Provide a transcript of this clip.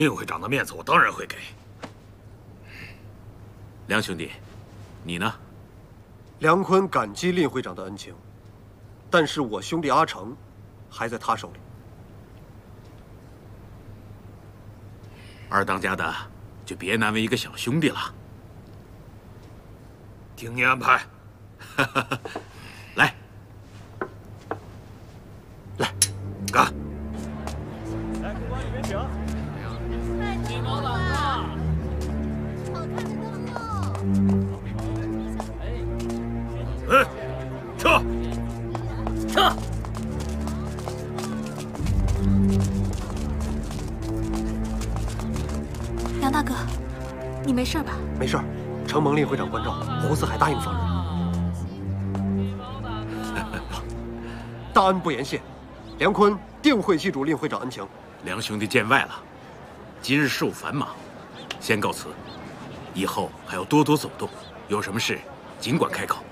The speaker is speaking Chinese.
令会长的面子我当然会给。 梁兄弟，你呢？ 梁坤感激令会长的恩情，但是我兄弟阿成还在他手里。 二当家的就别难为一个小兄弟了。 听你安排。 来， 来， 干！ 来，客官里面请。 太高档了，好看的灯笼。 哎，撤！ 撤！梁大哥，你没事吧？ 没事儿，承蒙令会长关照，胡四海答应放人。大恩不言谢，梁坤定会记住令会长恩情。 梁兄弟见外了，今日事务繁忙，先告辞。以后还要多多走动，有什么事尽管开口。